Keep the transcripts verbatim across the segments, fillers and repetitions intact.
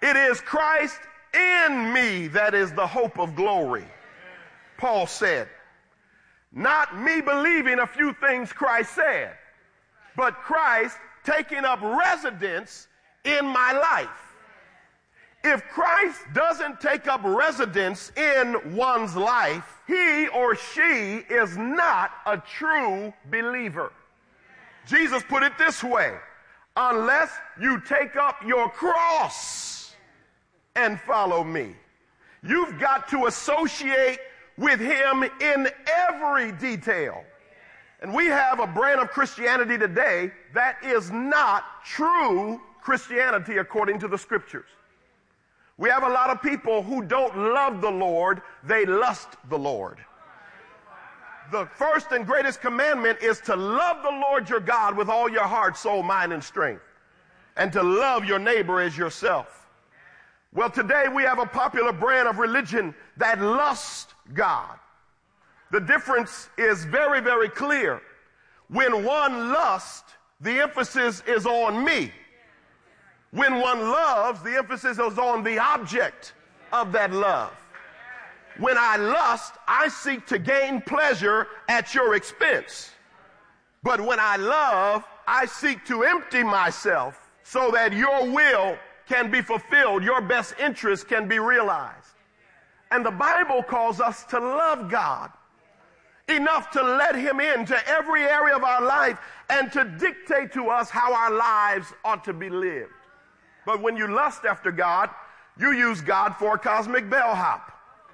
It is Christ in me that is the hope of glory. Paul said, not me believing a few things Christ said, but Christ taking up residence in my life. If Christ doesn't take up residence in one's life, he or she is not a true believer. Jesus put it this way, unless you take up your cross and follow me. You've got to associate with him in every detail. And we have a brand of Christianity today that is not true Christianity according to the scriptures. We have a lot of people who don't love the Lord, they lust the Lord. The first and greatest commandment is to love the Lord your God with all your heart, soul, mind, and strength, and to love your neighbor as yourself. Well, today we have a popular brand of religion that lusts God. The difference is very, very clear. When one lusts, the emphasis is on me. When one loves, the emphasis is on the object of that love. When I lust, I seek to gain pleasure at your expense. But when I love, I seek to empty myself so that your will can be fulfilled, your best interest can be realized. And the Bible calls us to love God enough to let him into every area of our life and to dictate to us how our lives ought to be lived. But when you lust after God, you use God for a cosmic bellhop.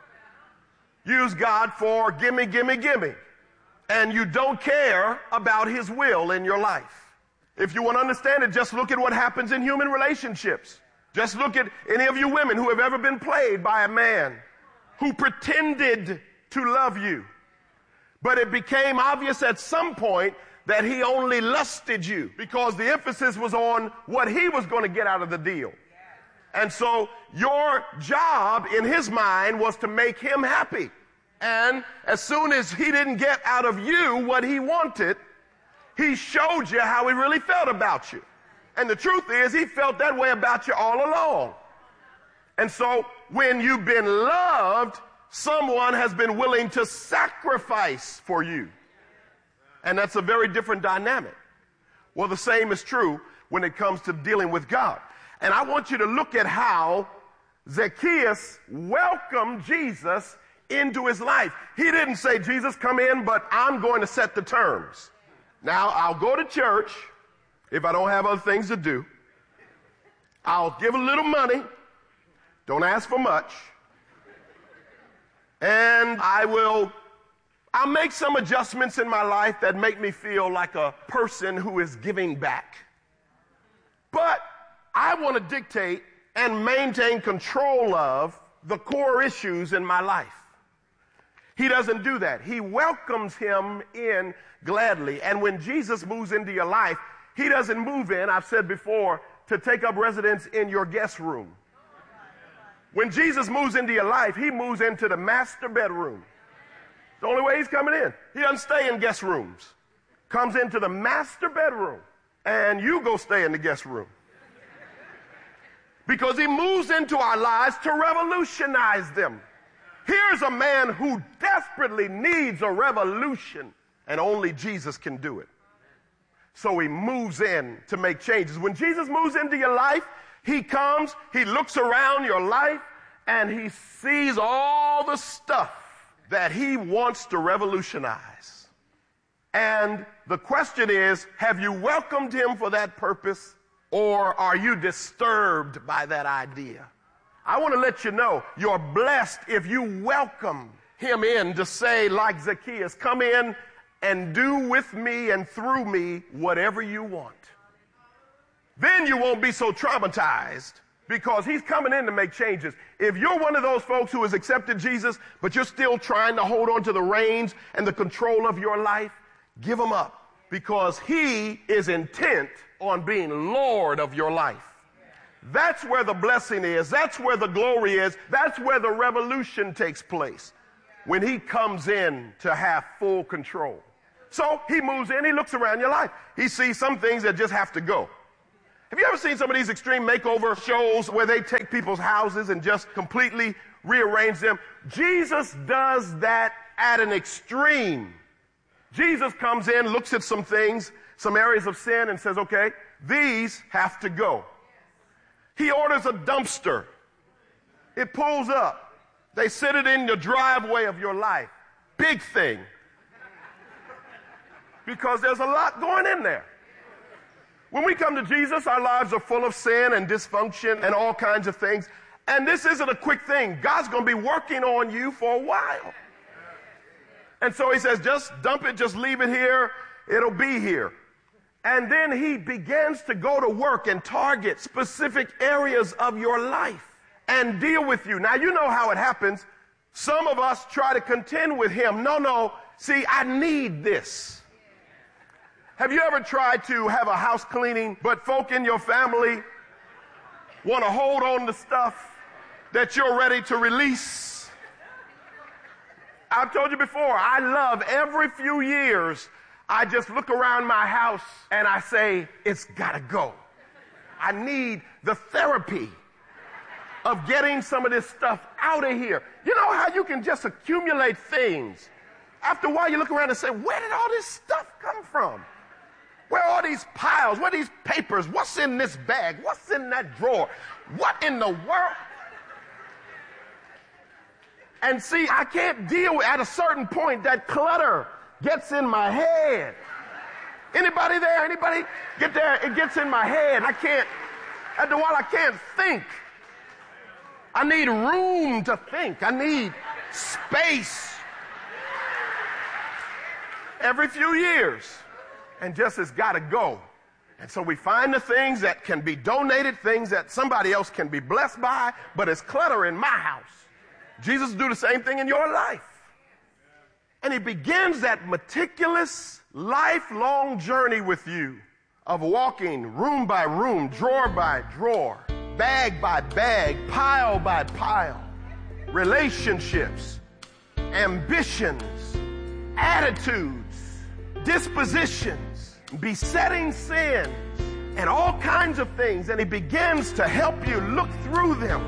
Use God for gimme, gimme, gimme. And you don't care about his will in your life. If you want to understand it, just look at what happens in human relationships. Just look at any of you women who have ever been played by a man who pretended to love you. But it became obvious at some point that he only lusted you because the emphasis was on what he was going to get out of the deal. And so your job in his mind was to make him happy. And as soon as he didn't get out of you what he wanted, he showed you how he really felt about you. And the truth is, he felt that way about you all along. And so when you've been loved, someone has been willing to sacrifice for you. And that's a very different dynamic. Well, the same is true when it comes to dealing with God. And I want you to look at how Zacchaeus welcomed Jesus into his life. He didn't say, Jesus, come in, but I'm going to set the terms. Now, I'll go to church if I don't have other things to do. I'll give a little money. Don't ask for much. And I will I'll make some adjustments in my life that make me feel like a person who is giving back. But I want to dictate and maintain control of the core issues in my life. He doesn't do that. He welcomes him in gladly. And when Jesus moves into your life, he doesn't move in, I've said before, to take up residence in your guest room. When Jesus moves into your life, he moves into the master bedroom. The only way he's coming in. He doesn't stay in guest rooms. Comes into the master bedroom, and you go stay in the guest room. Because he moves into our lives to revolutionize them. Here's a man who desperately needs a revolution, and only Jesus can do it. So he moves in to make changes. When Jesus moves into your life, he comes, he looks around your life, and he sees all the stuff that he wants to revolutionize. And the question is, have you welcomed him for that purpose, or are you disturbed by that idea? I want to let you know, you're blessed if you welcome him in to say, like Zacchaeus, come in and do with me and through me whatever you want. Then you won't be so traumatized because he's coming in to make changes. If you're one of those folks who has accepted Jesus, but you're still trying to hold on to the reins and the control of your life, give him up, because he is intent on being Lord of your life. That's where the blessing is. That's where the glory is. That's where the revolution takes place, when he comes in to have full control. So he moves in, he looks around your life. He sees some things that just have to go. Have you ever seen some of these extreme makeover shows where they take people's houses and just completely rearrange them? Jesus does that at an extreme. Jesus comes in, looks at some things, some areas of sin, and says, okay, these have to go. He orders a dumpster. It pulls up. They sit it in the driveway of your life. Big thing. Because there's a lot going in there. When we come to Jesus, our lives are full of sin and dysfunction and all kinds of things. And this isn't a quick thing. God's going to be working on you for a while. And so he says, just dump it, just leave it here. It'll be here. And then he begins to go to work and target specific areas of your life and deal with you. Now, you know how it happens. Some of us try to contend with him. No, no. See, I need this. Have you ever tried to have a house cleaning, but folk in your family want to hold on to stuff that you're ready to release? I've told you before, I love every few years, I just look around my house and I say, it's got to go. I need the therapy of getting some of this stuff out of here. You know how you can just accumulate things? After a while, you look around and say, where did all this stuff come from? Where are all these piles? Where are these papers? What's in this bag? What's in that drawer? What in the world? And see, I can't deal with, at a certain point, that clutter gets in my head. Anybody there? Anybody get there? It gets in my head. I can't, after a while, I can't think. I need room to think. I need space. Every few years. And just has got to go. And so we find the things that can be donated, things that somebody else can be blessed by, but it's clutter in my house. Jesus will do the same thing in your life. And he begins that meticulous, lifelong journey with you of walking room by room, drawer by drawer, bag by bag, pile by pile, relationships, ambitions, attitudes, dispositions, besetting sins, and all kinds of things. And he begins to help you look through them.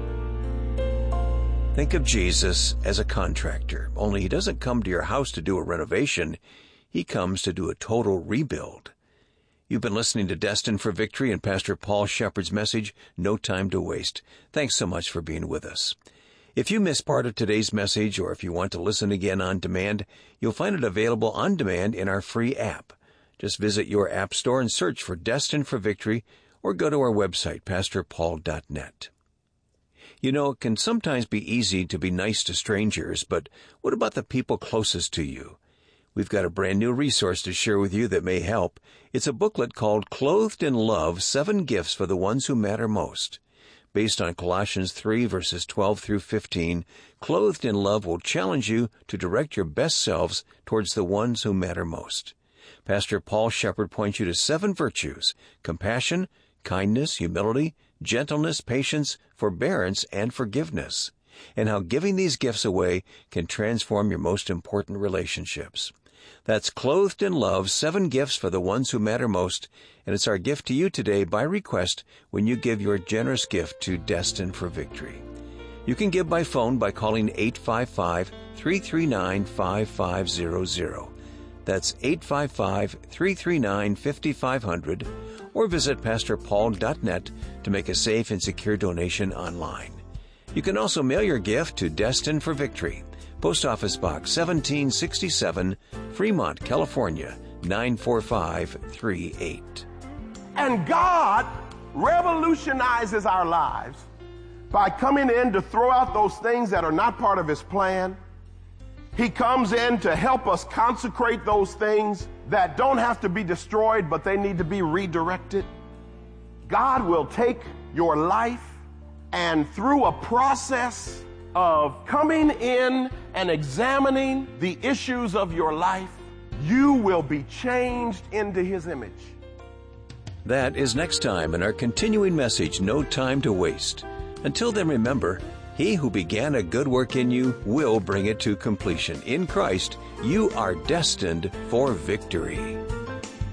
Think of Jesus as a contractor, only he doesn't come to your house to do a renovation. He comes to do a total rebuild. You've been listening to Destined for Victory and Pastor Paul Shepherd's message, No Time to Waste. Thanks so much for being with us. If you missed part of today's message, or if you want to listen again on demand, you'll find it available on demand in our free app. Just visit your app store and search for Destined for Victory, or go to our website, pastor paul dot net. You know, it can sometimes be easy to be nice to strangers, but what about the people closest to you? We've got a brand new resource to share with you that may help. It's a booklet called Clothed in Love, Seven Gifts for the Ones Who Matter Most. Based on Colossians three, verses twelve through fifteen, Clothed in Love will challenge you to direct your best selves towards the ones who matter most. Pastor Paul Shepherd points you to seven virtues: compassion, kindness, humility, gentleness, patience, forbearance, and forgiveness, and how giving these gifts away can transform your most important relationships. That's Clothed in Love, Seven Gifts for the Ones Who Matter Most, and it's our gift to you today by request when you give your generous gift to Destined for Victory. You can give by phone by calling eight five five, three three nine, five five zero zero. That's eight five five, three three nine, five five zero zero, or visit pastor paul dot net to make a safe and secure donation online. You can also mail your gift to Destined for Victory, Post Office Box seventeen sixty-seven, Fremont, California, nine four five three eight. And God revolutionizes our lives by coming in to throw out those things that are not part of his plan. He comes in to help us consecrate those things that don't have to be destroyed, but they need to be redirected. God will take your life, and through a process of coming in and examining the issues of your life, you will be changed into his image. That is next time in our continuing message, No Time to Waste. Until then, remember, he who began a good work in you will bring it to completion. In Christ, you are destined for victory.